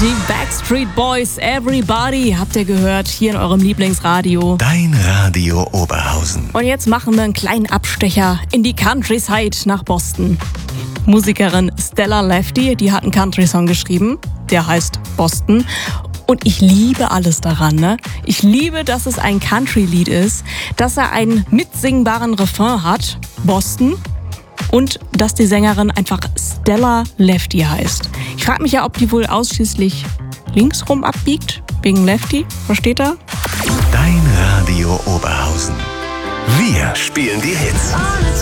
Die Backstreet Boys, Everybody, habt ihr gehört, hier in eurem Lieblingsradio. Dein Radio Oberhausen. Und jetzt machen wir einen kleinen Abstecher in die Countryside nach Boston. Musikerin Stella Lefty, die hat einen Country-Song geschrieben, der heißt Boston. Und ich liebe alles daran, ne? Ich liebe, dass es ein Country-Lied ist, dass er einen mitsingbaren Refrain hat, Boston, und dass die Sängerin einfach Stella Lefty heißt. Ich frage mich ja, ob die wohl ausschließlich linksrum abbiegt, wegen Lefty, versteht ihr? Dein Radio Oberhausen. Wir spielen die Hits.